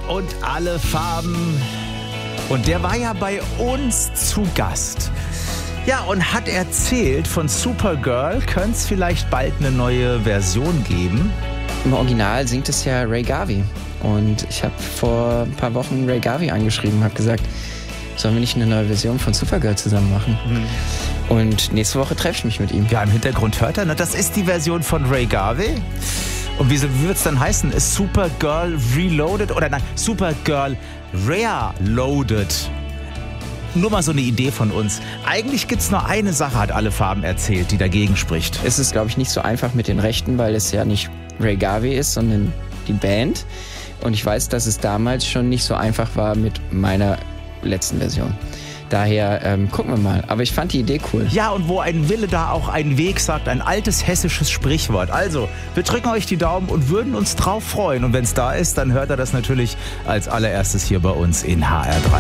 und alle Farben. Und der war ja bei uns zu Gast. Ja, und hat erzählt, von Supergirl könnte es vielleicht bald eine neue Version geben. Im Original singt es ja Ray Garvey. Und ich habe vor ein paar Wochen Ray Garvey angeschrieben und habe gesagt, sollen wir nicht eine neue Version von Supergirl zusammen machen? Und nächste Woche treffe ich mich mit ihm. Ja, im Hintergrund hört er, ne? Das ist die Version von Ray Garvey. Und wie wird es dann heißen? Ist Supergirl Reloaded oder nein, Supergirl Rare Loaded? Nur mal so eine Idee von uns. Eigentlich gibt es nur eine Sache, hat alle Farben erzählt, die dagegen spricht. Es ist, glaube ich, nicht so einfach mit den Rechten, weil es ja nicht Ray Garvey ist, sondern die Band. Und ich weiß, dass es damals schon nicht so einfach war mit meiner letzten Version. Daher gucken wir mal. Aber ich fand die Idee cool. Ja, und wo ein Wille, da auch ein Weg, sagt ein altes hessisches Sprichwort. Also, wir drücken euch die Daumen und würden uns drauf freuen. Und wenn es da ist, dann hört er das natürlich als allererstes hier bei uns in HR3.